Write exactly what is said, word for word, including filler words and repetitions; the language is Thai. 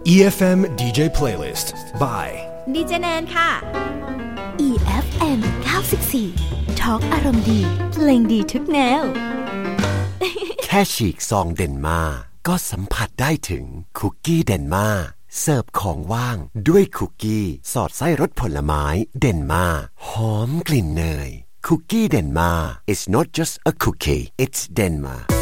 อี เอฟ เอ็ม ดี เจ Playlist by ดีเจแนนค่ะอี เอฟ เอ็ม เก้าสิบสี่ Talk อารมณ์ดีเพลงดีทุกแนวแค่ฉีกซองเดนมาร์ก็สัมผัสได้ถึงคุกกี้เดนมาร์เสิร์ฟของว่างด้วยคุกกี้สอดไส้รสผลไม้เดนมาร์หอมกลิ่นเนยคุกกี้เดนมาร์ It's not just a cookie it's Denmark